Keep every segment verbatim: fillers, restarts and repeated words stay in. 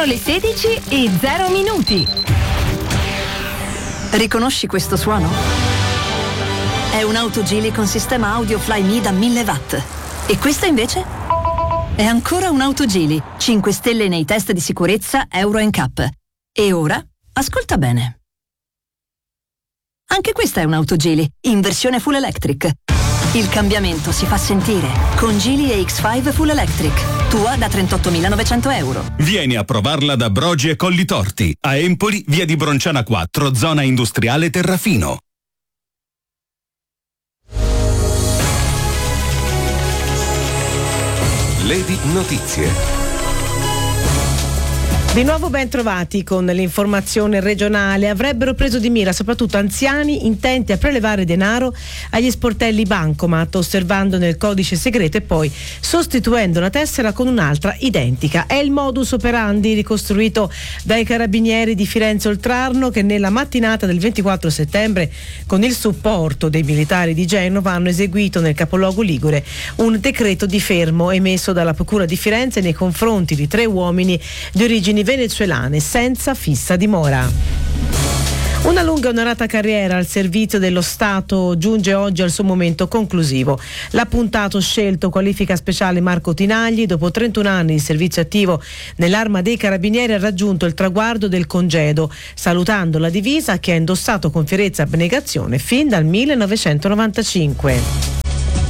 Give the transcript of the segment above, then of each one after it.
Sono le sedici e zero minuti. Riconosci questo suono? È un'auto Geely con sistema audio Flyme da mille watt. E questa invece? È ancora un'auto Geely, cinque stelle nei test di sicurezza Euro N C A P. E ora, ascolta bene. Anche questa è un'auto Geely, in versione full electric. Il cambiamento si fa sentire con Geely E X cinque Full Electric, tua da trentottomilanovecento euro. Vieni a provarla da Brogi e Collitorti, a Empoli, via di Bronciana quattro, zona industriale Terrafino. Lady Notizie. Di nuovo ben trovati con l'informazione regionale. Avrebbero preso di mira soprattutto anziani intenti a prelevare denaro agli sportelli bancomat, osservandone il codice segreto e poi sostituendo la tessera con un'altra identica. È il modus operandi ricostruito dai carabinieri di Firenze Oltrarno, che nella mattinata del ventiquattro settembre, con il supporto dei militari di Genova, hanno eseguito nel capoluogo ligure un decreto di fermo emesso dalla Procura di Firenze nei confronti di tre uomini di origini venezuelane senza fissa dimora. Una lunga e onorata carriera al servizio dello Stato giunge oggi al suo momento conclusivo. L'appuntato scelto qualifica speciale Marco Tinagli, dopo trentuno anni di servizio attivo nell'Arma dei Carabinieri, ha raggiunto il traguardo del congedo, salutando la divisa che ha indossato con fierezza e abnegazione fin dal millenovecentonovantacinque.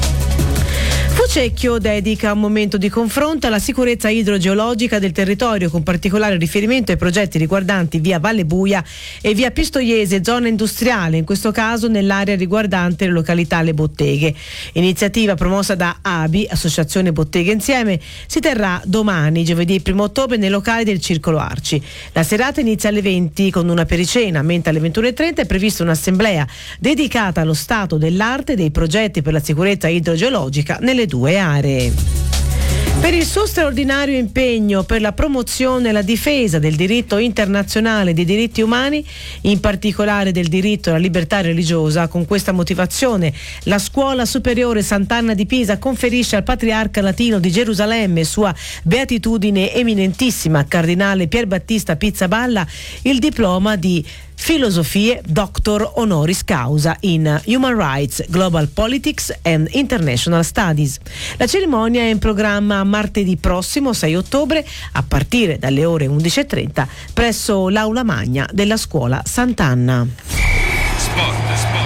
Fucecchio dedica un momento di confronto alla sicurezza idrogeologica del territorio, con particolare riferimento ai progetti riguardanti via Valle Buia e via Pistoiese, zona industriale, in questo caso nell'area riguardante le località Le Botteghe. Iniziativa promossa da A B I, Associazione Botteghe Insieme, si terrà domani, giovedì primo ottobre, nei locali del Circolo Arci. La serata inizia alle venti con una pericena, mentre alle ventuno e trenta è prevista un'assemblea dedicata allo stato dell'arte dei progetti per la sicurezza idrogeologica nelle due aree. Per il suo straordinario impegno per la promozione e la difesa del diritto internazionale dei diritti umani, in particolare del diritto alla libertà religiosa, con questa motivazione la Scuola Superiore Sant'Anna di Pisa conferisce al Patriarca Latino di Gerusalemme, sua beatitudine eminentissima Cardinale Pierbattista Pizzaballa, il diploma di Filosofie Doctor Honoris Causa in Human Rights, Global Politics and International Studies. La cerimonia è in programma martedì prossimo sei ottobre a partire dalle ore undici e trenta presso l'Aula Magna della Scuola Sant'Anna. Sport, sport.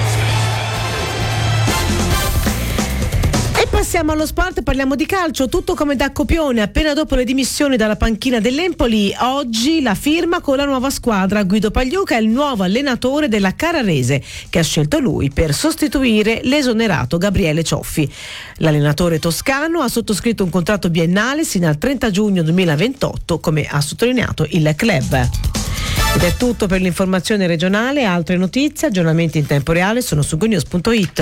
Passiamo allo sport, parliamo di calcio, tutto come da copione. Appena dopo le dimissioni dalla panchina dell'Empoli, oggi la firma con la nuova squadra. Guido Pagliuca è il nuovo allenatore della Carrarese, che ha scelto lui per sostituire l'esonerato Gabriele Cioffi. L'allenatore toscano ha sottoscritto un contratto biennale sino al trenta giugno duemilaventotto, come ha sottolineato il club. Ed è tutto per l'informazione regionale. Altre notizie, aggiornamenti in tempo reale sono su gonews punto it.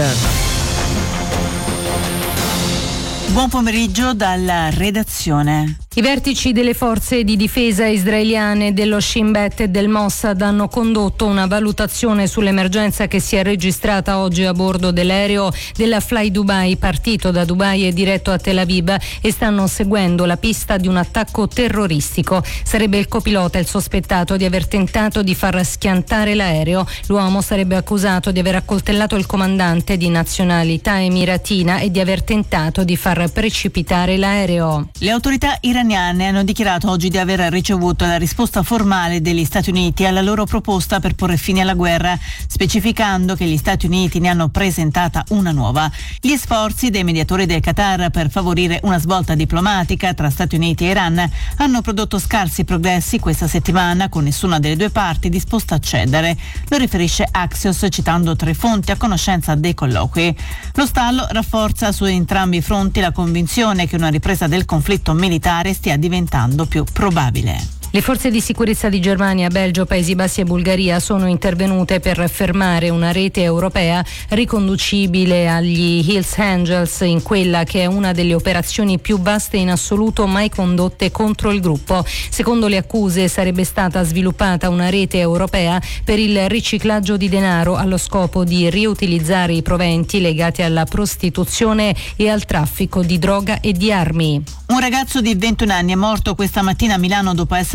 Buon pomeriggio dalla redazione. I vertici delle forze di difesa israeliane, dello Shin Bet e del Mossad hanno condotto una valutazione sull'emergenza che si è registrata oggi a bordo dell'aereo della Fly Dubai, partito da Dubai e diretto a Tel Aviv, e stanno seguendo la pista di un attacco terroristico. Sarebbe il copilota il sospettato di aver tentato di far schiantare l'aereo. L'uomo sarebbe accusato di aver accoltellato il comandante di nazionalità emiratina e di aver tentato di far precipitare l'aereo. Le autorità iraniane hanno dichiarato oggi di aver ricevuto la risposta formale degli Stati Uniti alla loro proposta per porre fine alla guerra, specificando che gli Stati Uniti ne hanno presentata una nuova. Gli sforzi dei mediatori del Qatar per favorire una svolta diplomatica tra Stati Uniti e Iran hanno prodotto scarsi progressi questa settimana, con nessuna delle due parti disposta a cedere. Lo riferisce Axios citando tre fonti a conoscenza dei colloqui. Lo stallo rafforza su entrambi i fronti la convinzione che una ripresa del conflitto militare stia diventando più probabile. Le forze di sicurezza di Germania, Belgio, Paesi Bassi e Bulgaria sono intervenute per fermare una rete europea riconducibile agli Hells Angels, in quella che è una delle operazioni più vaste in assoluto mai condotte contro il gruppo. Secondo le accuse sarebbe stata sviluppata una rete europea per il riciclaggio di denaro allo scopo di riutilizzare i proventi legati alla prostituzione e al traffico di droga e di armi. Un ragazzo di ventuno anni è morto questa mattina a Milano dopo essere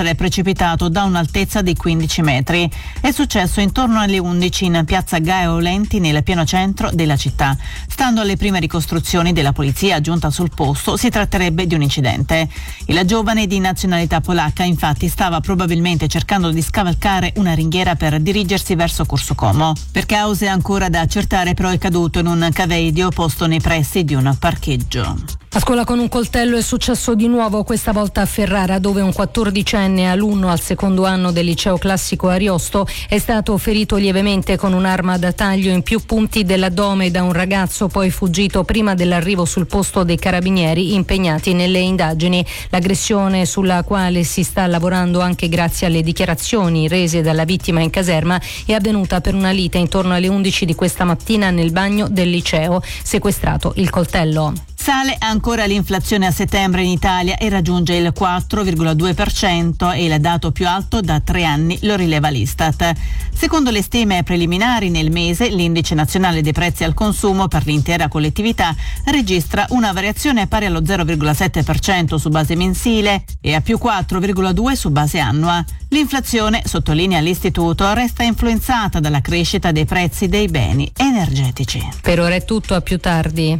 essere precipitato da un'altezza di quindici metri. È successo intorno alle undici in piazza Gaio Lenti nel pieno centro della città. Stando alle prime ricostruzioni della polizia giunta sul posto, si tratterebbe di un incidente. Il giovane di nazionalità polacca infatti stava probabilmente cercando di scavalcare una ringhiera per dirigersi verso Corso Como. Per cause ancora da accertare, però, è caduto in un cavedio posto nei pressi di un parcheggio. A scuola con un coltello è successo di nuovo, questa volta a Ferrara, dove un quattordicenne alunno al secondo anno del liceo classico Ariosto è stato ferito lievemente con un'arma da taglio in più punti dell'addome da un ragazzo poi fuggito prima dell'arrivo sul posto dei carabinieri impegnati nelle indagini. L'aggressione, sulla quale si sta lavorando anche grazie alle dichiarazioni rese dalla vittima in caserma, è avvenuta per una lite intorno alle undici di questa mattina nel bagno del liceo. Sequestrato il coltello. Sale ancora l'inflazione a settembre in Italia e raggiunge il quattro virgola due per cento, e il dato più alto da tre anni, lo rileva l'Istat. Secondo le stime preliminari, nel mese l'indice nazionale dei prezzi al consumo per l'intera collettività registra una variazione pari allo zero virgola sette per cento su base mensile e a più quattro virgola due per cento su base annua. L'inflazione, sottolinea l'Istituto, resta influenzata dalla crescita dei prezzi dei beni energetici. Per ora è tutto, a più tardi.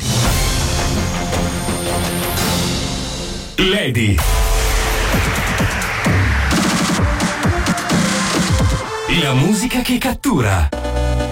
Lady. La musica che cattura.